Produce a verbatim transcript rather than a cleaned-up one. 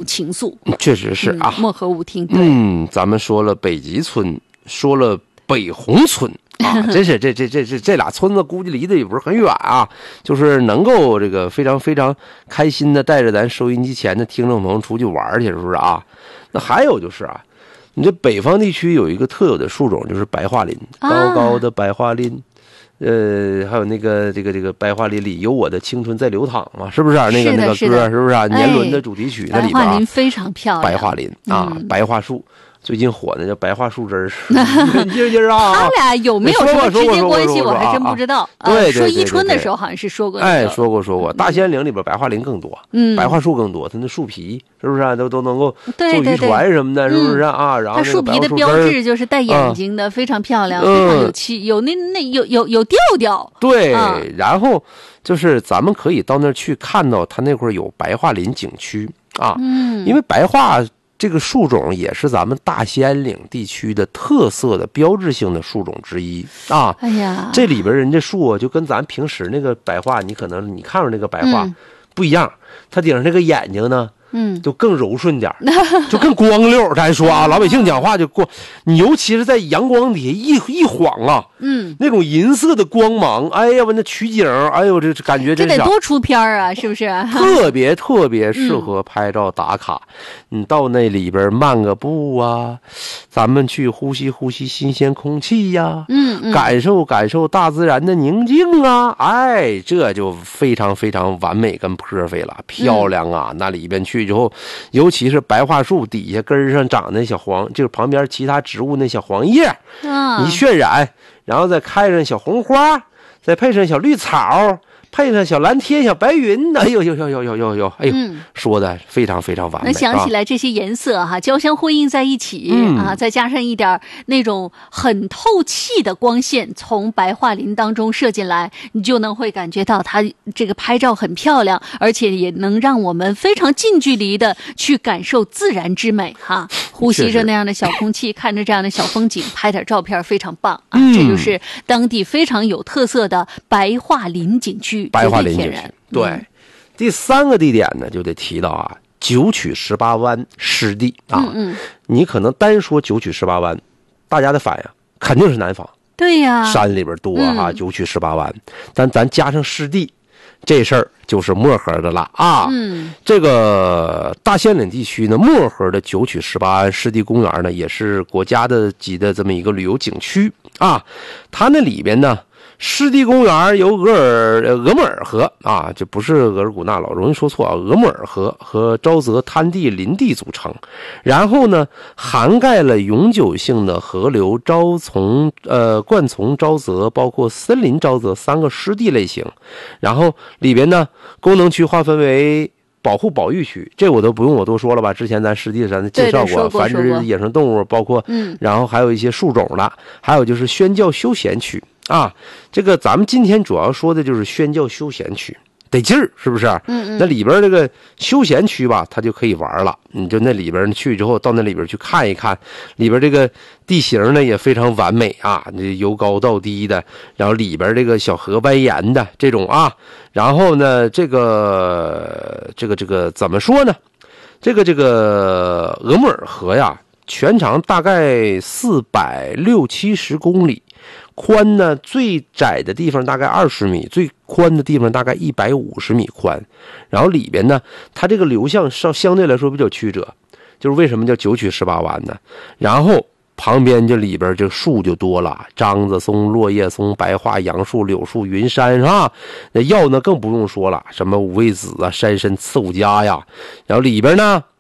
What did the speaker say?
情愫。 确实是啊， 漠河舞厅。对， 嗯，咱们说了北极村，说了北红村。啊，真是这这这这这俩村子估计离得也不是很远啊，就是能够这个非常非常开心的带着咱收音机前的听众朋友出去玩去，是不是啊？那还有就是啊，你这北方地区有一个特有的树种，就是白桦林，高高的白桦林。啊呃，还有那个这个这个白桦林里有我的青春在流淌嘛，是不是、啊？那个那个歌是不是啊？年轮的主题曲那里边、啊， 白桦林非常漂亮。 白桦林啊，嗯、白桦树。最近火的叫白桦树枝儿，你记不记得啊？ 他俩有没有什么直接关系？我还真不知道。 对， 说伊春的时候好像是说过。 哎，说过说过。大兴安岭里边白桦林更多，嗯，白桦树更多，它那树皮是不是啊？都都能够做渔船什么的，是不是啊？然后它树皮的标志就是带眼睛的，非常漂亮，非常有气，有那那有有有调调。 对，然后就是咱们可以到那儿去看到，它那块儿有白桦林景区啊，嗯，因为白桦。这个树种也是咱们大兴安岭地区的特色的标志性的树种之一啊！ 哎呀， 这里边人家树啊，就跟咱平时那个白桦，你可能你看着那个白桦、嗯、不一样，它顶上那个眼睛呢，嗯，就更柔顺点，就更光溜。咱说啊，老百姓讲话就光，你尤其是在阳光底下一一晃啊，嗯，那种银色的光芒，哎呀，我那取景，哎呦，这感觉真这得多出片啊，是不是？ 特别特别适合拍照打卡。你、嗯、到那里边漫个步啊，咱们去呼吸呼吸新鲜空气呀、啊，嗯, 嗯，感受感受大自然的宁静啊，哎，这就非常非常完美跟 perfect 了，漂亮啊！嗯、那里边去之后，尤其是白桦树底下根上长那小黄，就是旁边其他植物那小黄叶，啊，一渲染，然后再开上小红花，再配上小绿草。配上小蓝天、小白云，哎呦呦呦呦呦呦呦，哎呦，嗯、说的非常非常完美。 能想起来这些颜色哈、啊，交相辉映在一起、嗯、啊，再加上一点那种很透气的光线从白桦林当中射进来，你就能会感觉到它这个拍照很漂亮，而且也能让我们非常近距离的去感受自然之美哈。呼吸着那样的小空气，看着这样的小风景，拍点照片非常棒啊！嗯、这就是当地非常有特色的白桦林景区。 白桦林景区，对、嗯，第三个地点呢，就得提到啊，九曲十八弯湿地啊。嗯嗯，你可能单说九曲十八弯，大家的反应肯定是南方， 对呀、啊， 山里边多哈、啊，九曲十八弯，但咱加上湿地，这事儿就是漠河的了啊。嗯，这个大兴安岭地区呢，漠河的九曲十八弯湿地公园呢，也是国家的级的这么一个旅游景区啊。它那里边呢。湿地公园由额尔额木尔河啊，这不是额尔古纳老容易说错啊，额木尔河和沼泽滩地林地组成，然后呢，涵盖了永久性的河流、沼丛、呃灌丛沼泽，包括森林沼泽三个湿地类型，然后里边呢，功能区划分为。保护保育区，这我都不用我多说了吧？之前咱实际上介绍过，繁殖野生动物，包括嗯，然后还有一些树种了，还有就是宣教休闲区啊。这个咱们今天主要说的就是宣教休闲区，得劲儿，是不是？嗯嗯。那里边这个休闲区吧，它就可以玩了。你就那里边去之后，到那里边去看一看，里边这个地形呢也非常完美啊，这由高到低的，然后里边这个小河蜿蜒的这种啊。然后呢，这个这个这个怎么说呢？这个这个额木尔河呀，全长大概四百六七十公里，宽呢最窄的地方大概二十米，最宽的地方大概一百五十米宽。然后里边呢，它这个流向相相对来说比较曲折，就是为什么叫九曲十八弯呢？然后。旁边这里边这树就多了，樟子松、落叶松、白桦、杨树、柳树、云杉是吧？那药呢更不用说了，什么五味子啊、山参、刺五加呀。然后里边呢